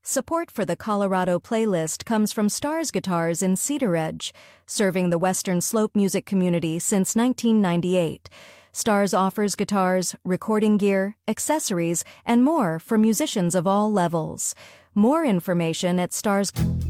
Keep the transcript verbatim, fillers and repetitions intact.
Support for the Colorado playlist comes from Stars Guitars in Cedar Edge, serving the Western Slope music community since nineteen ninety-eight. Stars offers guitars, recording gear, accessories, and more for musicians of all levels. More information at Stars...